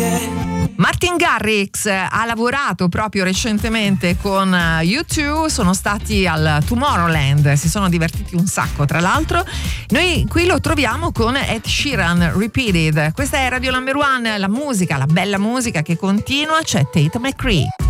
Martin Garrix ha lavorato proprio recentemente con U2, sono stati al Tomorrowland, si sono divertiti un sacco tra l'altro. Noi qui lo troviamo con Ed Sheeran, Repeated. Questa è Radio Number One, la musica, la bella musica che continua, c'è Tate McCree.